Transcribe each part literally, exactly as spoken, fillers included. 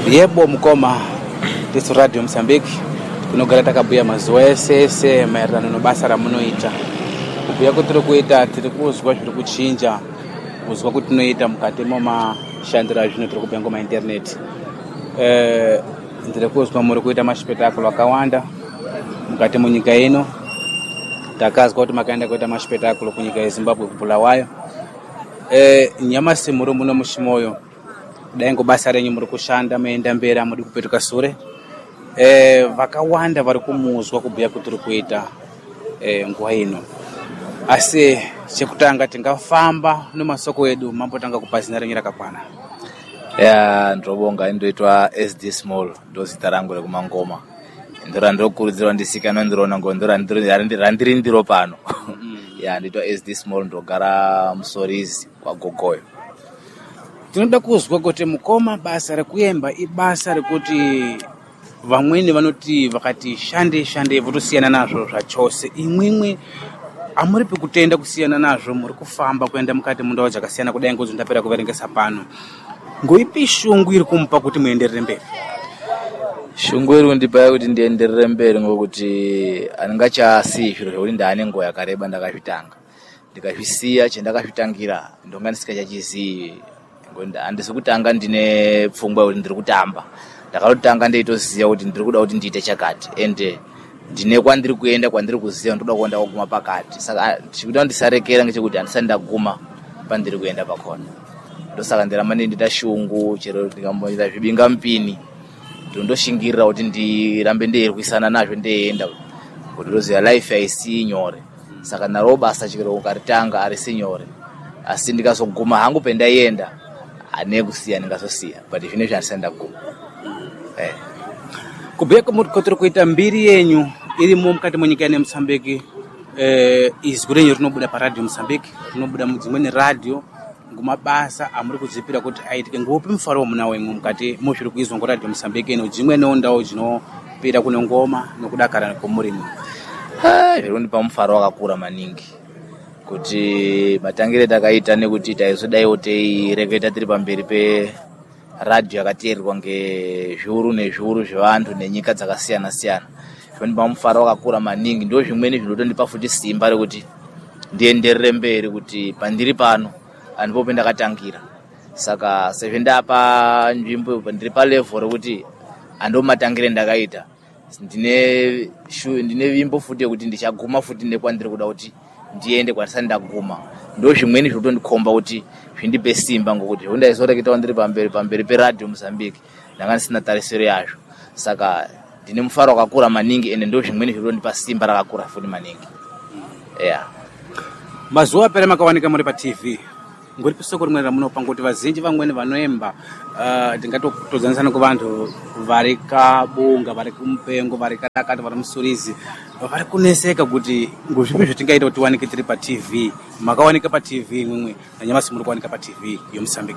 Yebo mkoma tisu Radio Msambiki kunogara takabuya mazuwa esese maererano nobasa ramunoita kubuya kuti tiri kuita tiri kuzwa zviri kuchinja kuzwa kuti tinoita mukati momashandiro zvino tiri kubuya ngoma internet eh ndiri kuzwa muri kuita maspetakolo akawanda mukati munyika ino takazwa kuti makaenda kuita maspetakolo kunyika yeZimbabwe kuBulawayo eh nyamasi muri muno mushimoyo dai ngobasa renyu muri kushanda muenda mbera muri kupetuka sure eh vakawanda vari kumuzwa kubhuya kuti tiri kuita eh nguwa ino asi chekutanga tingafamba nomasoko edu mambotanga kupa zina renyu rakakwana. Ya ndrobonga indoitwa S D Small ndozita rangu rekumangoma ndora ndokurudzirwa ndisikana ndirona ngo ndora ndiri ndiro pano ya nditwa S D Small ndogara Musorizi kwa Gogoyo. Tinoda kuzwa kuti mukoma basa rekuyemba ibasa rekuti vamweni vanoti vakati shande shande votosiyana nazvo zvachose imwimwe amuri pekutenda kusiyana nazvo muri kufamba kuenda mukati mundau dzakasiyana kudai ngozi ndapera kuverengesa pano ngoipi shungu iri kumupa kuti muenderere mberi? Shungu iri kundipa kuti ndienderere mberi ngokuti andingachasi zviro zvekuti ndaane nguwa yakareba ndakazvitanga ndikazvisiya chendakazvitangira ndonga ndisikachachizii andisi kutanga ndine pfungwa kuti ndiri kutamba ndakarotanga ndeitoziya kuti ndiri kuda kuti ndiite chakati ende ndine kwandiri kuenda kwandiri kuziya ndoda kuenda kuguma pakati saka chikuita ndisarekera ngechekuti andisati ndaguma pandiri kuenda pakona ndosaka ndiramba ndiita shungu chero ndikamboita zvibinga mpini ndondoshingirira kuti ndirambe ndeirwisana nazvo ndeenda kuti ndoziya life haisi nyore saka naro basa chikero ukaritanga arisi nyore asi ndikazoguma hangu pendaienda ane kusiya ndingazosiya but zvine zvandisanda guma eh kubhuya kuti kuita mbiri yenyu irimo mukati munyika ine Msambiki eh izwi renyu rinobuda paradio Msambiki rinobuda mudzimweni radio ngumabasa amuri kudzipira kuti aitike ngopi mufaro wamuna wenyu mukati muzviri kuizwa ngoradio Msambiki ino dzimweni ndau dzinopira kune ngoma nokudakara komurimo? Ha zviro ndipa mufaro wakakura maningi kuti matangire takaita nekuti taizodaiwo teireketa tiri pamberi pe radio yakateerwa ngezviuru nezviuru zvevantu nenyika dzakasiyana siyana zvonipa mufaro wakakura maningi ndo zvimweni zvinotondipa futi simba rekuti ndienderere mberi kuti pandiri pano andipo pendakatangira saka sezvo ndapa nzvimbo pandiri pa level rekuti andomatangire ndakaita ndine ndine vimbo futi yekuti ndichaguma futi nekwandiri kuda kuti ndiende kwandisati ndaguma ndo zvimweni zvinotondikomba kuti zvindipe simba ngokuti ndaizoreketa ndiri pamberi pamberi peradio Mozambique ndanga ndisina tarisiro yazvo saka ndine mufaro wakakura maningi ende ndo zvimweni zvinotondipa simba rakakura futi maningi. Yeah. Mazuwa apera makawanika muri pa T V ngori pisoko rimwe ramunopanga kuti vazhinji vamweni vanoemba uh, ndingatotodzanisa kuvantu vari kabunga vari kumupengo vari kadakati vari Musurizi vari kuneseka kuti ngozvipi zvatingaita kuti tiwanike tiri pa T V makawanika pa T V imwe nanyamasi muri kuwanika pa T V yoMsambiki?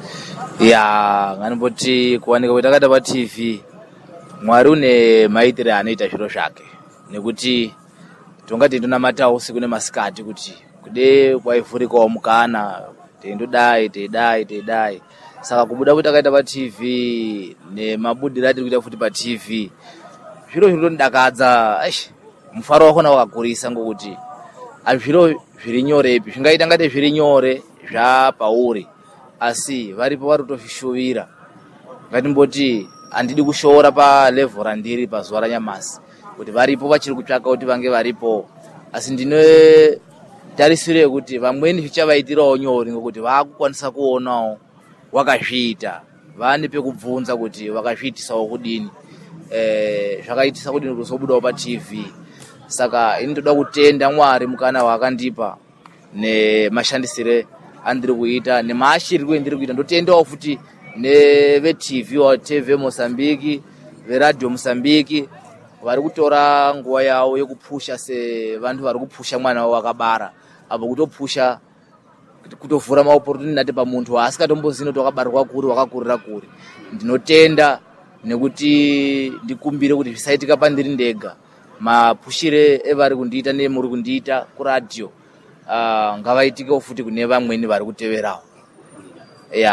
Ya nganimboti kuwanika kwetakata pa T V Mwari une maitire anoita zviro zvake nekuti tongati ndonamata usiku nemasikati kuti kude kwaivhurikawo mukana teindodai teidai teidai saka kubuda kuti takaita pa T V nemabudira atiri kuita futi pa T V zviro zvinondakadza aish mufaro wakona wakakurisa ngokuti azviro zviri nyorepi zvingaita ngate zviri nyore zvapauri asi varipo vari kutozvishuvira ngatimboti andidi kushora pa level randiri pazuva ranyamasi kuti varipo vachiri kutsvaka kuti vange varipo asi ndine tarisire kuti vamweni zvichavaitirawo nyori ngokuti vakukwanisa kuonawo wakazviita vane pekubvunza kuti wakazviitisawo kudini eh zvakaitisa kudini kuzobudawo pa T V saka ini ndoda kutenda Mwari mukana wakandipa nemashandisire andiri kuita nemashiriro endiri kuita ndotendawo futi neve T V wa T V Mozambique ve radio Mozambique vari kutora nguwa yawo yekupusha se vantu vari kupusha mwana wavo wakabara abo kutopusha kutovhura maopportunity nati pa muntu asikatomboziva kuti wakabarwa kuri wakakurira kuri ndinotenda nekuti ndikumbire kuti zvisaitika pandiri ndega mapushire evari kundiita nemuri kundiita kuradio uh, ngavaitike futi kune vamweni vari kuteverawo. Yeah.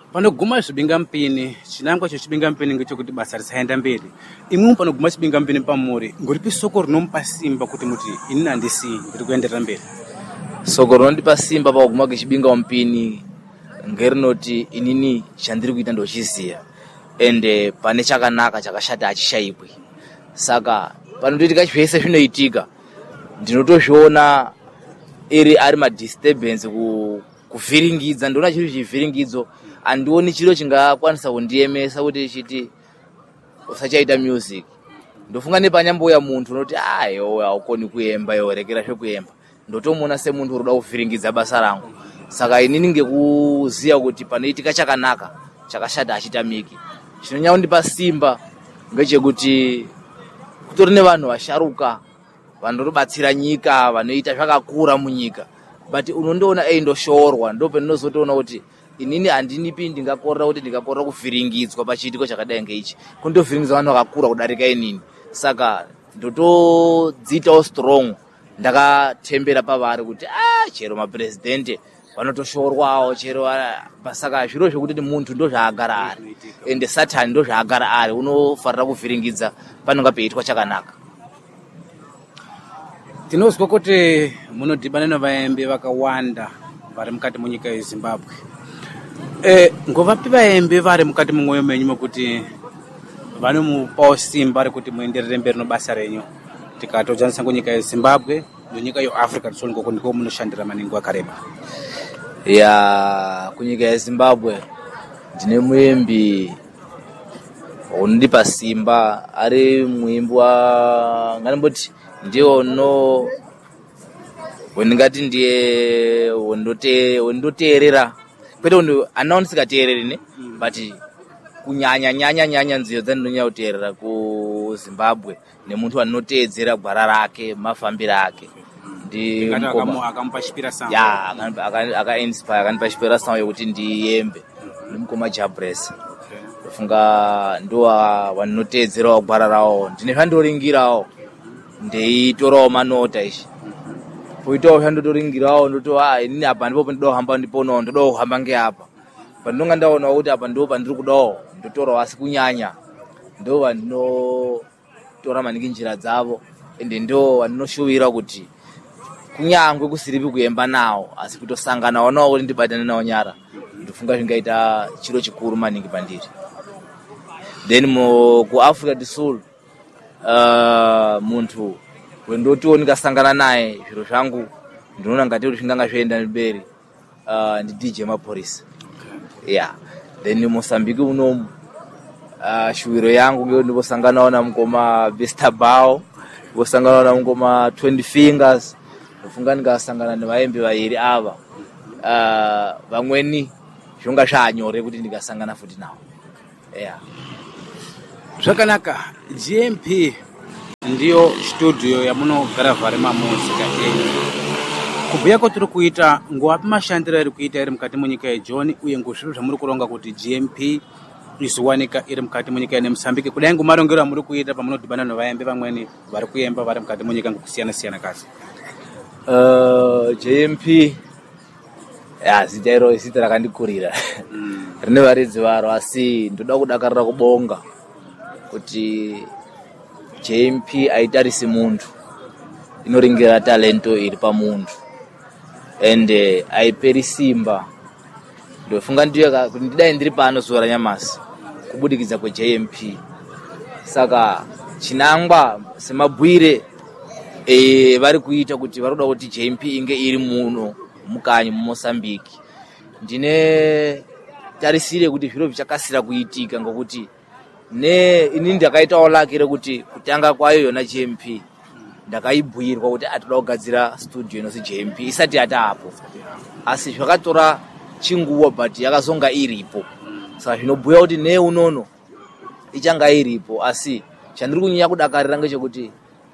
panoguma zvibinga mpini chinangwa chechibinga mpini ngechekuti basa risaenda mberi. Imwe panoguma chibinga mpini pamuri ngoripi soko rinomupa simba kuti muti ini handisi ndiri kuenderera mberi? Soko rinondipa simba pakuguma kechibinga mpini ngerinoti inini chandiri kuita ndochiziya ende pane chakanaka chakashata achishayikwi. Saka panotoitika zvese zvinoitika ndinotozviona iri ari madisturbance ku kuvhiringidza. Ndona chiro chivhiringidzo andioni chiro chingakwanisa kundiemesa kuti chiti usachaita music. Ndofunga nepanyamboya muntu unoti ayo aukoni kuemba yo rekera zvekuemba. Ndotomuona semuntu uroda kuvhiringidza basa rangu. Saka inini ngekuziya kuti panoitika chakanaka chakashata achitamiki. Chinonyanya kundipa simba ngechekuti kutori nevanhu vasharuka vanobatsira nyika vanoita zvakakura munyika, but unondoona eindoshorwa. Ndo pendinozotoona kuti inini handinipi ndingakorera kuti ndingakorera kuvhiringidzwa pachiitiko chakadai ngeichi. Kundovhiringidzwa vanhu vakakura kudarika inini. Saka ndotodziitawo strong, ndakatembera pavari kuti ah chero mapresidente vanotoshorwawo chero. Saka zviro zvekuti muntu ndozvaagara ari ende Satani ndozvaagara ari, unofarira kuvhiringidza panonga peitwa chakanaka. Tinozwa kuti munodhibana nevaembi vakawanda vari mukati munyika yeZimbabwe. E, ngovapi vaembi vari mukati mumwoyo menyu mekuti vanomupawo simba rekuti muenderere mberi nebasa renyu? Tikatodzanisa kunyika yeZimbabwe nenyika yeAfrica tisongo ndiko munoshandira maningi wakareba. Ya kunyika yeZimbabwe ndine muembi unondipa simba, ari muimbi wa ngatimboti ndiwo no wendingati ndiye wendote wendoteerera kwete undu anaona sikateereri ne but kunyanya nyanya nyanya nziyo dzandonya kuteerera ku Zimbabwe nemuntu anoteedzera gwara rake mafambira ake. Ndi akamupa chipira sound. Ya aka aka inspire akanipa chipira sound yokuti ndiyembe ndimukoma Jabresa. Funga ndo vanoteedzera gwara rawo ndine zvandoringirawo ndeitorawo manota ichi poitawo zvandotoringirawo ndoto ah inini apa ndipo pandoda kuhamba ndipono ndoda kuhamba ngeapa pandinonga ndaona kuti apa ndipo pandiri kudawo ndotorawo asi kunyanya ndo vandinotora maningi njira dzavo ende ndo vandinoshuwira kuti kunyangwe kusiripi kuemba nawo asi kutosanganawo nawo kuti ndibatane nawo nyara ndofunga zvingaita chiro chikuru maningi pandiri. Then mo ku Africa du Sul uh, muntu wendotiwo ndikasangana naye zviro zvangu ndinoona ngati kuti zvinganga zvoenda mberi uh, ndi D J Maphorisa. Yeah. Then Mozambique unomu uh, shuwiro yangu ngeyo ndibosanganawo na mukoma Bester Bao, ndibosanganawo na mukoma twenty fingers, ndofunga ndikasangana nevaembi vairi ava uh, vamweni zvonga zvanyore kuti ndikasangana futi nawo. Yeah. Zvakanaka. G M P ndiyo studio yamunogara vari mamuzika enyu. Kubhuya kwatiri kuita ngowapi mashandiro ari kuita iri mukati munyika yeJoni uye ngozviro zvamuri kuronga kuti G M P izowanika iri mukati munyika yeMozambique kudai ngomarongero amuri kuita pamunodhibana nevaembi vamweni vari kuemba vari mukati munyika ngokusiyana siyana kazi? Uh, G M P ya zita iro zita rakandikurira mm. rine varidzi varo asi ndoda kudakarira kubonga kuti G M P aitarisi muntu, inoringira talento iri pamuntu ende aiperi simba. Ndofunga ndiyo kuti ndidai ndiri pano zuwa ranyamasi kubudikidza kwe G M P. Saka chinangwa semabwire e vari kuita kuti varoda kuti G M P inge iri muno mukanyi mu Mozambique. Ndine tarisire kuti zviro vichakasira kuitika ngokuti ne inini ndakaitawo lakire kuti kutanga kwayo yona G M P ndakaibhuirwa kuti atoda kugadzira studio inosi G M P isati atapo, asi zvakatora chinguwa but yakazonga iripo. Saka zvinobhuya kuti ne unono ichanga iripo, asi chandiri kunyanya kudakarira ngechekuti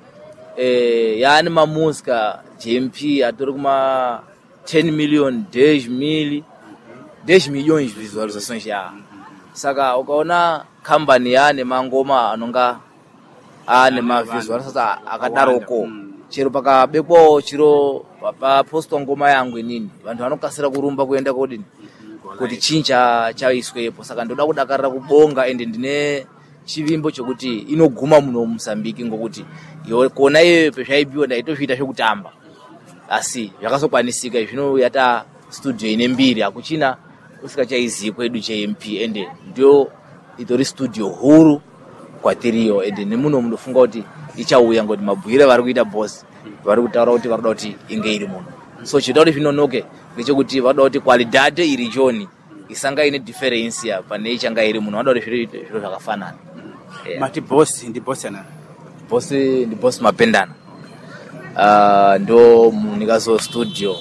eh yani mamuska G M P atori kuma ten million dash mili dash million visualizations ya. Saka ukaona company yane mangoma anonga ane mavisualizations akadaroko chero pakabekwa chiro pa post ngoma yangu inini vantu vanokasira kurumba kuenda kodini kuti chinja chaiswepo. Saka ndoda kudakarira kubonga ende ndine chivimbo chokuti inoguma muno Mozambique ngokuti kuona iye pezvaibiwa ndaitozviita zvekutamba asi zvakazokwanisika zvino yata studio ine mbiri akuchina usingachaizivi kwedu J M P ende ndio itori studio huru kwatiriyo ende nemuno mundofunga kuti ichauya ngoti mabhuire vari kuita boss vari kutaura kuti vakuda kuti inge iri muno. So chida kuti zvinonoke ngechekuti vakuda kuti qualidade iri joni isanga ine difference ya pane ichanga iri muno vakuda kuti zviro zviro zvakafanana. Yeah. Mati boss ndi boss yana boss ndi boss Mapendana. Uh, ndo munikazo studio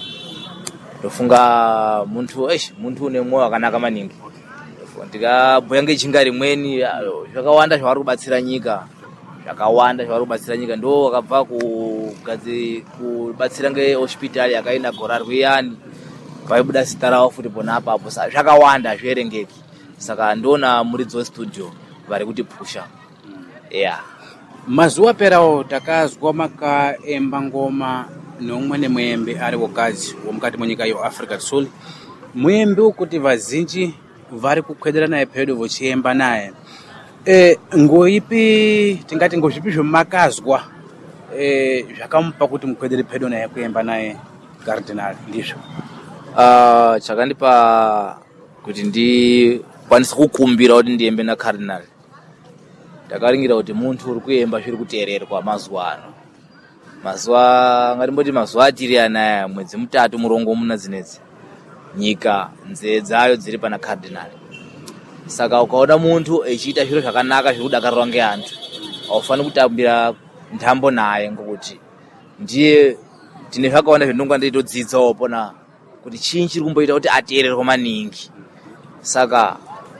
ndofunga muntu eish muntu une mwoyo wakanaka maningi ndikabhuya ngejinga rimweni zvakawanda zvavari kubatsira nyika zvakawanda zvavari kubatsira nyika ndo wakabva kugadzi kubatsira ngehospital yakaina gora rwiyani vaibuda zita rawo futi pona apapo zvakawanda zverengeki saka ndona muridzo studio vari kuti pusha. Yeah. Mazuwa perawo takazwa makaemba ngoma nomwene mwembe ari wokadzi womukati munyika yo Africa Soul mwembe ukuti vazhinji vari kukwedera naye pedo vochiemba naye e, ngoipi tingati ngozvipi zvomakazwa e, zvakamupa kuti mukwedere pedo naye kuemba naye Cardinal ndizvo? Uh, chakandipa kuti ndikwanise kukumbira kuti ndiembe na Cardinal ndakaringira kuti muntu uri kuemba zviri kuteererwa mazuwa ano mazuwa ngatimboti mazuwa atiri anaya mwedzi mutatu murongo muna dzinedzi nyika nzee dzayo dziri pana Cardinal. Saka ukaona muntu echiita zviro zvakanaka zviri kudakarirwa ngeantu aufaniri kutambira ntambo naye ngokuti ndiye tine zvakawanda zvendonga ndeitodzidzawo pona kuti chinyi chiri kumboita kuti ateererwe maningi. Saka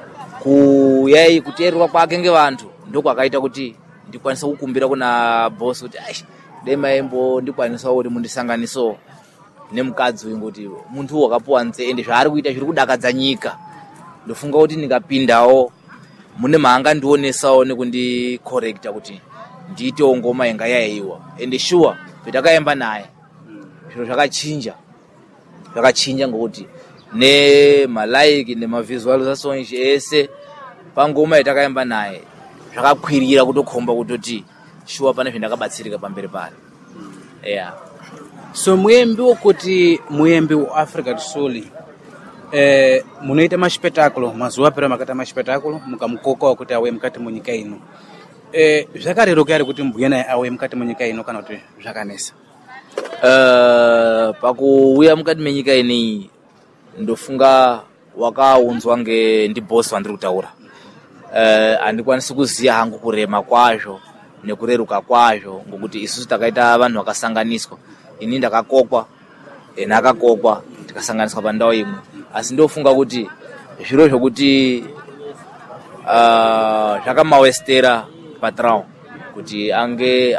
kuyai kuteererwa kwake ngevantu ndokwakaita kuti ndikwanisa kukumbira kuna boss kuti ai dai maembo ndikwanisa kuti mundisanganiso nemukadzi uyu ngoti muntu wakapuwa nze ende zvaari kuita zviri kudakadza nyika ndofunga kuti ndikapindawo mune maanga ndionesawo nekundi correcta kuti ndiitewo ngoma yanga yaiwa ende sure petakaemba naye zviro zvakachinja zvakachinja ngokuti ne malike ne mavisualizations ese pangoma yatakaemba naye zvakakwirira kutokomba kutoti shuwa pane zvindakabatsirika pamberi pale. Yeah. So mwembi wokuti mwembi wa Africa Soul eh munoita mashpectaculo mazuwa pera makata mashpectaculo mukamukoka kuti awe mukati munyika ino eh zvakareroka ari kuti mbuye naye awe mukati munyika ino kana kuti zvakanesa? Uh, pakuuya mukati menyika ino ndofunga wakaunzwa nge ndi boss wandiri kutaura. Uh, andikwanisi kuziya hangu kurema kwazvo nekureruka kwazvo ngokuti isusu takaita vanhu vakasanganiswa ini ndakakokwa ena akakokwa tikasanganiswa pandau imwe asi ndofunga kuti zviro zvokuti uh, zvakamawestera patrao kuti ange